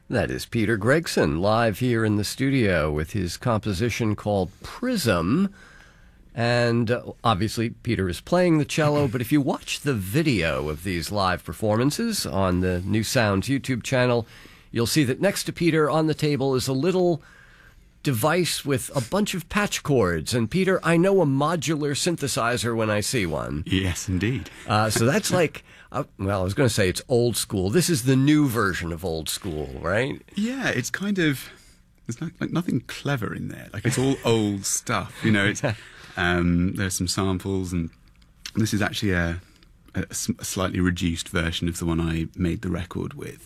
That is Peter Gregson, live here in the studio with his composition called Prism. And obviously, Peter is playing the cello, but if you watch the video of these live performances on the New Sounds YouTube channel, you'll see that next to Peter on the table is a little device with a bunch of patch cords. And Peter, I know a modular synthesizer when I see one. Yes, indeed. So that's like, well, I was going to say it's old school. This is the new version of old school, right? Yeah, it's kind of, there's nothing clever in there. Like, it's all old stuff, you know. It's there's some samples, and this is actually a slightly reduced version of the one I made the record with,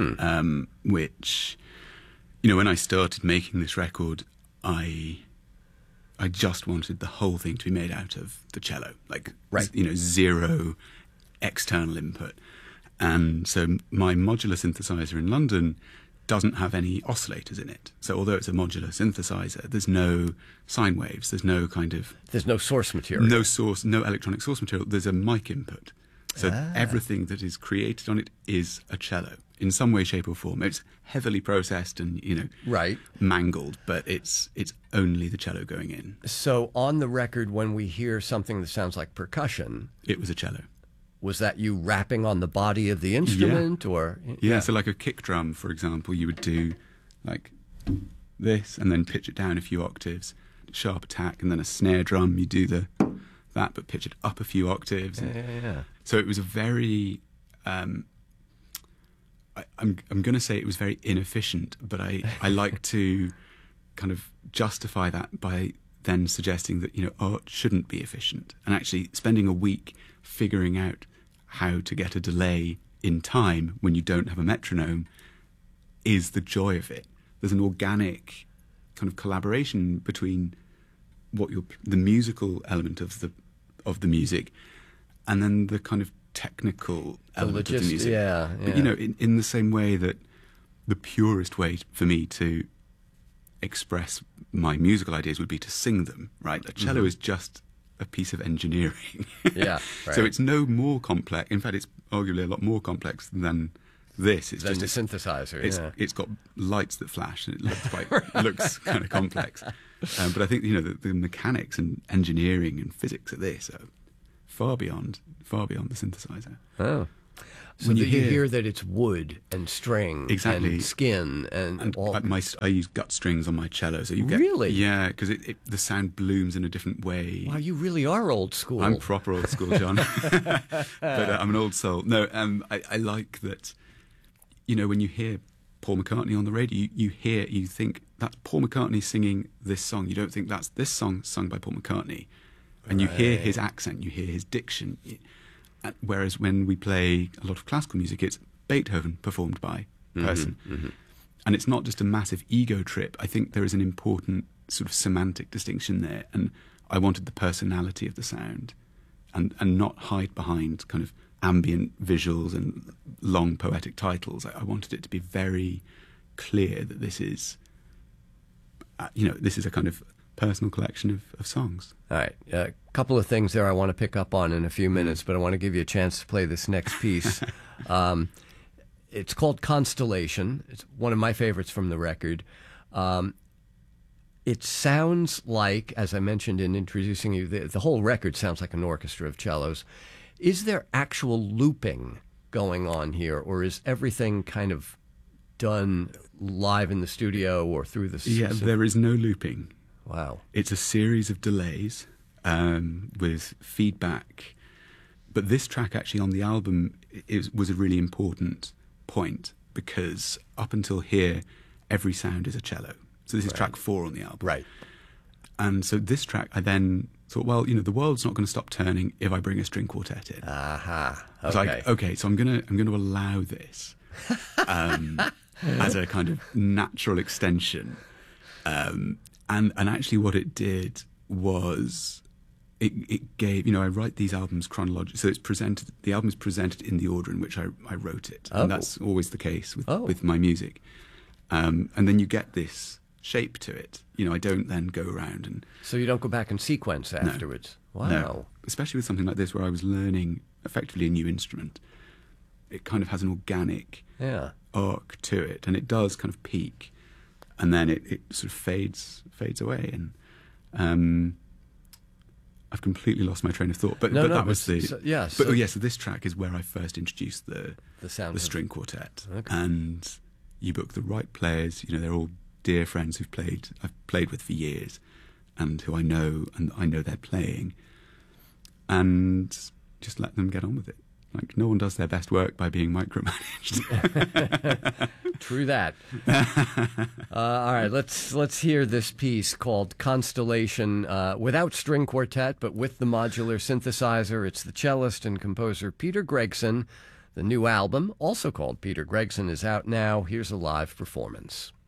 which, you know, when I started making this record, I just wanted the whole thing to be made out of the cello, like, right, you know, zero external input. And so my modular synthesizer in London doesn't have any oscillators in it. So although it's a modular synthesizer, there's no sine waves, there's no kind of... There's no source material. No electronic source material. There's a mic input. So everything that is created on it is a cello in some way, shape or form. It's heavily processed and, you know, right, mangled, but it's only the cello going in. So on the record, when we hear something that sounds like percussion... It was a cello. Was that you rapping on the body of the instrument? Yeah. Or yeah, so like a kick drum, for example, you would do like this and then pitch it down a few octaves, sharp attack, and then a snare drum, you do that, but pitch it up a few octaves. Yeah. So it was a very, I'm going to say it was very inefficient, but I like to kind of justify that by then suggesting that, you know, art shouldn't be efficient, and actually spending a week figuring out how to get a delay in time when you don't have a metronome is the joy of it. There's an organic kind of collaboration between the musical element of the music and then the kind of technical element of the music. Yeah. But, you know, in the same way that the purest way for me to express my musical ideas would be to sing them, right? A cello is just a piece of engineering. Yeah, right. So it's no more complex. In fact, it's arguably a lot more complex than this. It's just just a synthesizer. It's got lights that flash, and it looks right. Looks kind of complex. But I think, you know, the mechanics and engineering and physics of this are far beyond the synthesizer. Oh. So when you hear that it's wood and string, exactly, and skin and all. I use gut strings on my cello, so you get really, yeah, because the sound blooms in a different way. Wow, you really are old school. I'm proper old school, John. But I'm an old soul. No, I like that. You know, when you hear Paul McCartney on the radio, you think that's Paul McCartney singing this song. You don't think that's this song sung by Paul McCartney, and you hear his accent, you hear his diction. Whereas when we play a lot of classical music, it's Beethoven performed by a person. And it's not just a massive ego trip. I think there is an important sort of semantic distinction there. And I wanted the personality of the sound and not hide behind kind of ambient visuals and long poetic titles. I wanted it to be very clear that this is, you know, this is a kind of personal collection of songs. All right. A couple of things there I want to pick up on in a few minutes, but I want to give you a chance to play this next piece. It's called Constellation. It's one of my favorites from the record. It sounds like, as I mentioned in introducing you, the whole record sounds like an orchestra of cellos. Is there actual looping going on here, or is everything kind of done live in the studio or through the system? Yeah, there is no looping. Wow. It's a series of delays with feedback. But this track actually on the album was a really important point, because up until here, every sound is a cello. So this is track 4 on the album. Right. And so this track, I then thought, well, you know, the world's not going to stop turning if I bring a string quartet in. Aha. I was like, okay, so I'm going to allow this as a kind of natural extension. And actually what it did was it gave, you know, I write these albums chronologically, so the album is presented in the order in which I wrote it. Oh. And that's always the case with my music. And then you get this shape to it. You know, I don't then go around and... So you don't go back and sequence afterwards? No. Wow. No. Especially with something like this where I was learning effectively a new instrument. It kind of has an organic arc to it, and it does kind of peak, and then it sort of fades away, and I've completely lost my train of thought. But that was the So this track is where I first introduced the string quartet, okay. and you book the right players. You know, they're all dear friends I've played with for years, and who I know they're playing, and just let them get on with it. Like, no one does their best work by being micromanaged. True that. All right, let's hear this piece called Constellation, without string quartet, but with the modular synthesizer. It's the cellist and composer Peter Gregson. The new album, also called Peter Gregson, is out now. Here's a live performance.